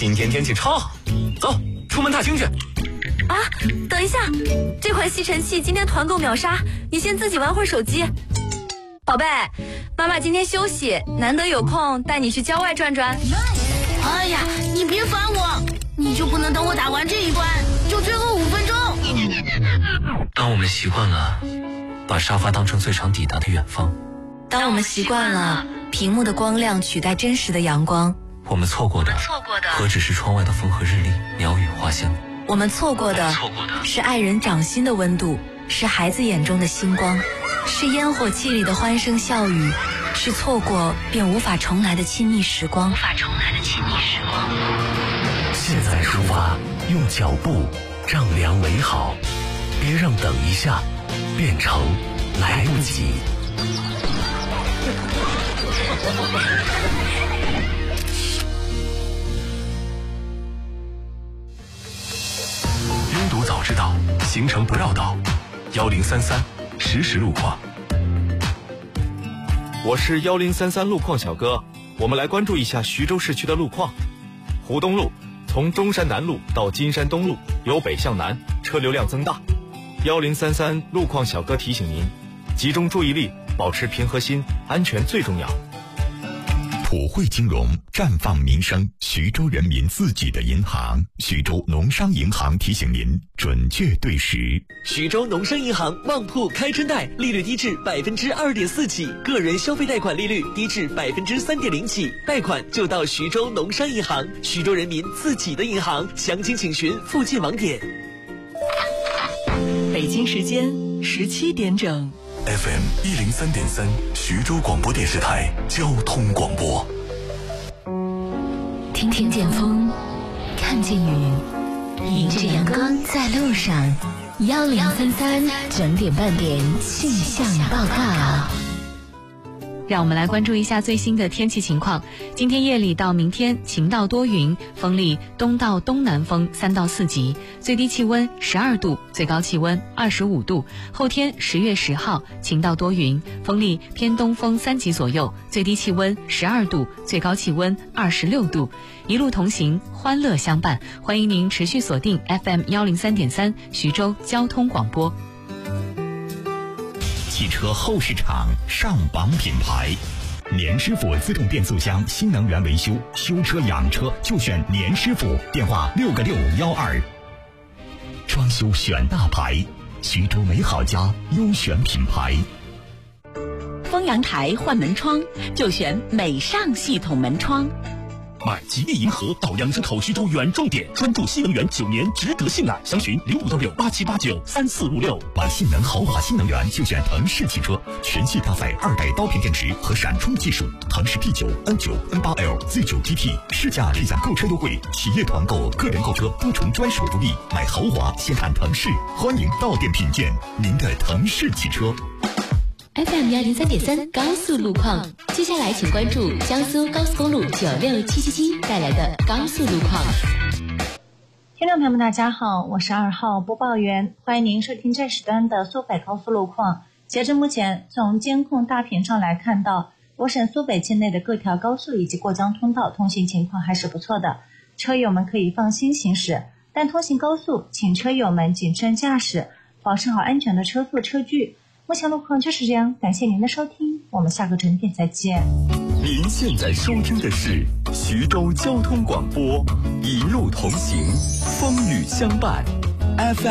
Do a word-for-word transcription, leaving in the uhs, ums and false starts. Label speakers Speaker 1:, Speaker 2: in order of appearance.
Speaker 1: 今天天气超好，走，出门踏青去。
Speaker 2: 啊，等一下，这款吸尘器今天团购秒杀，你先自己玩会儿手机。宝贝，妈妈今天休息，难得有空带你去郊外转转。
Speaker 3: 哎呀，你别烦我，你就不能等我打完这一关，就最后五分钟？
Speaker 4: 当我们习惯了把沙发当成最长抵达的远方，
Speaker 2: 当我们习惯了屏幕的光亮取代真实的阳光，
Speaker 4: 我们错过的何止是窗外的风和日丽、鸟语花香，
Speaker 2: 我们错过的是爱人掌心的温度，是孩子眼中的星光，是烟火气里的欢声笑语，是错过便无法重来的亲密时光。无法重来的亲密时光。
Speaker 5: 现在出发，用脚步丈量美好，别让等一下变成来不及。
Speaker 6: 拥堵早知道，行程不绕道。幺零三三实时路况。
Speaker 7: 我是幺零三三路况小哥，我们来关注一下徐州市区的路况。湖东路从中山南路到金山东路由北向南，车流量增大。幺零三三路况小哥提醒您，集中注意力，保持平和心，安全最重要。
Speaker 8: 普惠金融，绽放民生，徐州人民自己的银行。徐州农商银行提醒您，准确对时。
Speaker 9: 徐州农商银行旺铺开春贷，利率低至百分之二点四起，个人消费贷款利率低至百分之三点零起，贷款就到徐州农商银行，徐州人民自己的银行。详情请询附近网点。
Speaker 10: 北京时间十七点整。
Speaker 6: F M 一零三点三，徐州广播电视台交通广播。
Speaker 11: 听听见风，看见雨，迎着阳光在路上。幺零三三整点半点气象报告。
Speaker 12: 让我们来关注一下最新的天气情况。今天夜里到明天晴到多云，风力东到东南风三到四级，最低气温十二度，最高气温二十五度。后天十月十号晴到多云，风力偏东风三级左右，最低气温十二度，最高气温二十六度。一路同行，欢乐相伴。欢迎您持续锁定 F M 幺零三点三徐州交通广播。
Speaker 8: 汽车后市场上榜品牌，年师傅自动变速箱新能源维修，修车养车就选年师傅，电话六个六幺二。装修选大牌，徐州美好家优选品牌。
Speaker 13: 丰阳台换门窗就选美尚系统门窗。
Speaker 14: 买吉利银河到养生口徐州远重点，专注新能源九年，值得信赖。详询零五六六八七八九三四五六。
Speaker 8: 买性能豪华新能源就选腾势汽车，全系搭载二代刀片电池和闪充技术。腾势 P 九、N 九、N 八 L、Z 九 G T 试驾立享购车优惠，企业团购、个人购车多重专属福利。买豪华先看腾势，欢迎到店品鉴您的腾势汽车。
Speaker 11: F M 幺零三点三高速路况，接下来请关注江苏高速公路九六七七七带来的高速路况。
Speaker 15: 听众朋友们，大家好，我是二号播报员，欢迎您收听这时段的苏北高速路况。截至目前，从监控大屏上来看到，我省苏北境内的各条高速以及过江通道通行情况还是不错的，车友们可以放心行驶。但通行高速，请车友们谨慎驾驶，保持好安全的车速车距。目前路况就是这样，感谢您的收听，我们下个整点再见。
Speaker 6: 您现在收听的是徐州交通广播，一路同行，风雨相伴 ，F M。